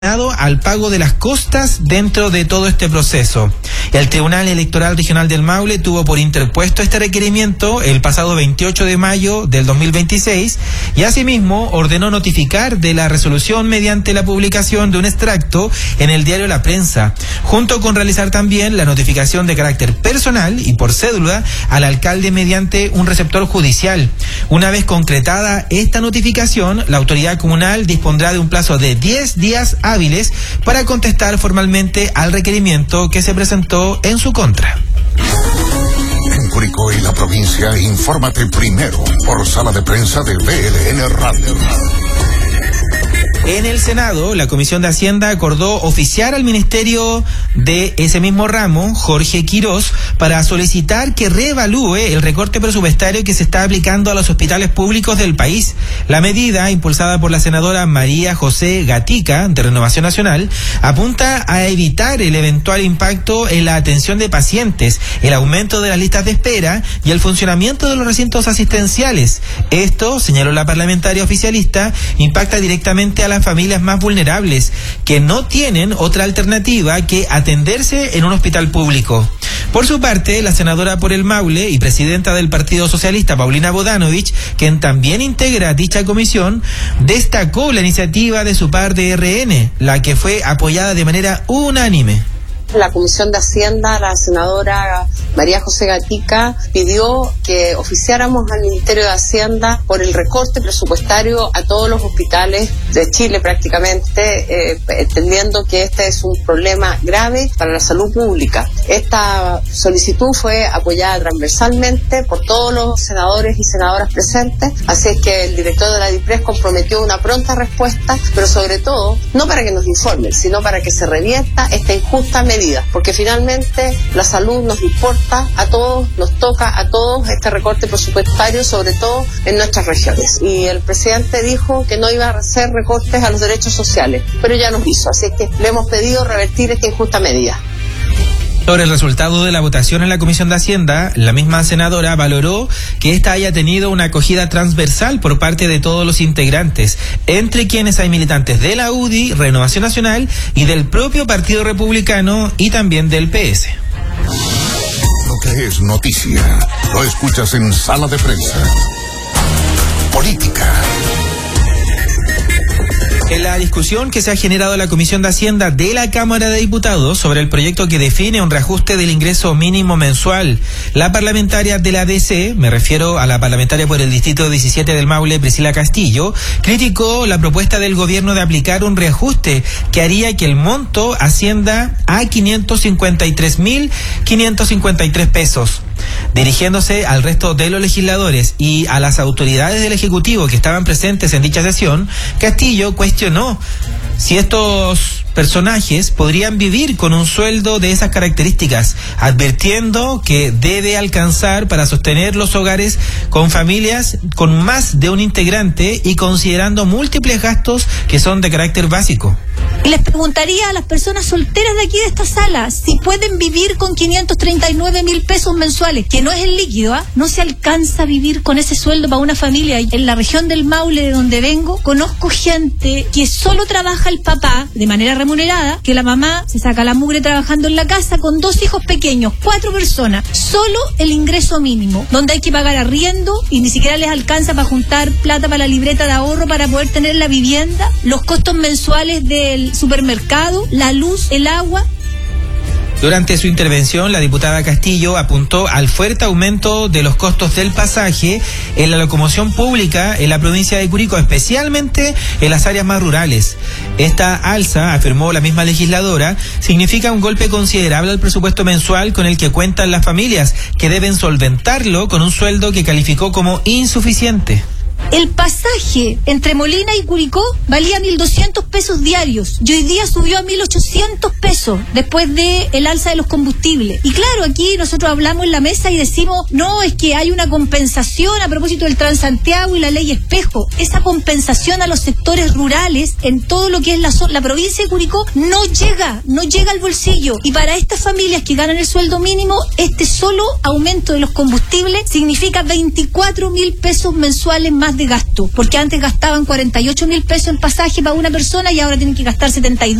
al pago de las costas dentro de todo este proceso. El Tribunal Electoral Regional del Maule tuvo por interpuesto este requerimiento el pasado 28 de mayo del 2026 y asimismo ordenó notificar de la resolución mediante la publicación de un extracto en el diario La Prensa, junto con realizar también la notificación de carácter personal y por cédula al alcalde mediante un receptor judicial. Una vez concretada esta notificación, la autoridad comunal dispondrá de un plazo de 10 días hábiles para contestar formalmente al requerimiento que se presentó en su contra. En Curicó y la provincia, infórmate primero por sala de prensa de BLN Radio. En el Senado, la Comisión de Hacienda acordó oficiar al Ministerio de ese mismo ramo, Jorge Quirós, para solicitar que reevalúe el recorte presupuestario que se está aplicando a los hospitales públicos del país. La medida, impulsada por la senadora María José Gatica, de Renovación Nacional, apunta a evitar el eventual impacto en la atención de pacientes, el aumento de las listas de espera y el funcionamiento de los recintos asistenciales. Esto, señaló la parlamentaria oficialista, impacta directamente a las familias más vulnerables, que no tienen otra alternativa que atenderse en un hospital público. Por su parte, la senadora por el Maule y presidenta del Partido Socialista, Paulina Bodanovich, quien también integra dicha comisión, destacó la iniciativa de su par de RN, la que fue apoyada de manera unánime. La Comisión de Hacienda, la senadora María José Gatica, pidió que oficiáramos al Ministerio de Hacienda por el recorte presupuestario a todos los hospitales de Chile prácticamente, entendiendo que este es un problema grave para la salud pública. Esta solicitud fue apoyada transversalmente por todos los senadores y senadoras presentes, así es que el director de la DIPRES comprometió una pronta respuesta, pero sobre todo, no para que nos informen, sino para que se revierta esta injusta medida, porque finalmente la salud nos importa a todos, nos toca a todos este recorte presupuestario, sobre todo en nuestras regiones. Y el presidente dijo que no iba a hacer recortes a los derechos sociales, pero ya nos hizo, así que le hemos pedido revertir esta injusta medida. Sobre el resultado de la votación en la Comisión de Hacienda, la misma senadora valoró que esta haya tenido una acogida transversal por parte de todos los integrantes, entre quienes hay militantes de la UDI, Renovación Nacional y del propio Partido Republicano y también del PS. Lo que es noticia, lo escuchas en Sala de Prensa. Política. En la discusión que se ha generado en la Comisión de Hacienda de la Cámara de Diputados sobre el proyecto que define un reajuste del ingreso mínimo mensual, la parlamentaria de la DC, me refiero a la parlamentaria por el Distrito 17 del Maule, Priscila Castillo, criticó la propuesta del gobierno de aplicar un reajuste que haría que el monto ascienda a 553.553 pesos. Dirigiéndose al resto de los legisladores y a las autoridades del Ejecutivo que estaban presentes en dicha sesión, Castillo cuestionó si estos personajes podrían vivir con un sueldo de esas características, advirtiendo que debe alcanzar para sostener los hogares con familias con más de un integrante y considerando múltiples gastos que son de carácter básico. Y les preguntaría a las personas solteras de aquí de esta sala si pueden vivir con 539.000 pesos mensuales, que no es el líquido, no se alcanza a vivir con ese sueldo para una familia. En la región del Maule, de donde vengo, conozco gente que solo trabaja el papá de manera remunerada, que la mamá se saca la mugre trabajando en la casa con 2 hijos pequeños, 4 personas, solo el ingreso mínimo, donde hay que pagar arriendo y ni siquiera les alcanza para juntar plata para la libreta de ahorro para poder tener la vivienda, los costos mensuales del supermercado, la luz, el agua. Durante su intervención, la diputada Castillo apuntó al fuerte aumento de los costos del pasaje en la locomoción pública en la provincia de Curicó, especialmente en las áreas más rurales. Esta alza, afirmó la misma legisladora, significa un golpe considerable al presupuesto mensual con el que cuentan las familias, que deben solventarlo con un sueldo que calificó como insuficiente. El pasaje entre Molina y Curicó valía 1.200 pesos diarios y hoy día subió a 1.800 pesos después de el alza de los combustibles. Y claro, aquí nosotros hablamos en la mesa y decimos, no, es que hay una compensación a propósito del Transantiago y la ley Espejo. Esa compensación a los sectores rurales en todo lo que es la provincia de Curicó no llega al bolsillo. Y para estas familias que ganan el sueldo mínimo, este solo aumento de los combustibles significa 24.000 pesos mensuales más más de gasto, porque antes gastaban 48.000 pesos en pasaje para una persona y ahora tienen que gastar 72